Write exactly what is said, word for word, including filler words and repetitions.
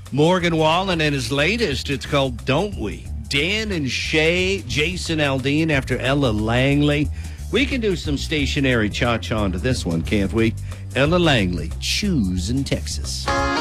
Morgan Wallen and his latest, it's called Don't We? Dan and Shay, Jason Aldean after Ella Langley. We can do some stationary cha-cha to this one, can't we? Ella Langley, Choose in Texas.